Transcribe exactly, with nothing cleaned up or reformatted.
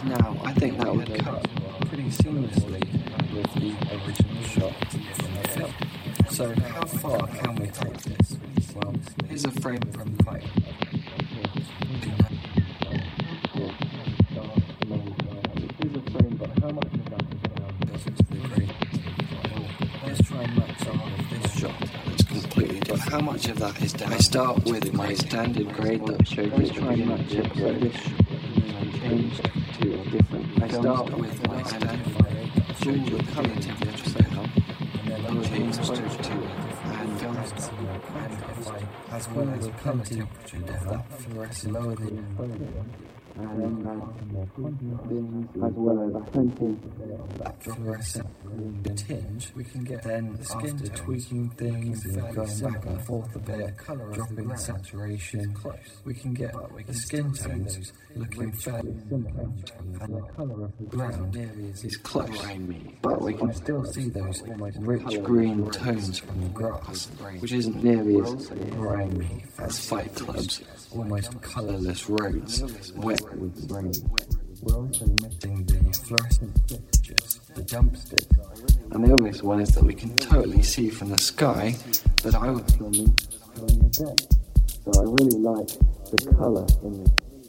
Now, I think that would cut pretty seamlessly with the original shot from the film. So, how far can we take this? Well, here's a frame from the plate. Here's a frame, but how much of that goes into the green? Let's try and match up with this shot. It's completely different. How much of that is down? I start with my standard grade that I showed you. Let's try and match it with this shot. Changed to a different. I start with my standard grade that I showed you. Colour temperature set up, and then I change exposure to it, and as well as the colour temperature of that fluorescent lower the exposure. And as well as plenty that fluorescent tinge, we can get then the skin after tweaking things and going back and forth a bit, dropping the saturation. We can get the skin tones looking fairly similar, and the colour of the ground is close, but we can still see those rich green tones from the grass, which isn't nearly as grimy as Fight Club's almost colourless roads, wet with rain. We're also missing the fluorescent fixtures, the jump sticks. And the obvious one is that we can totally see from the sky that I was filming during the day. So I really like the colour in this.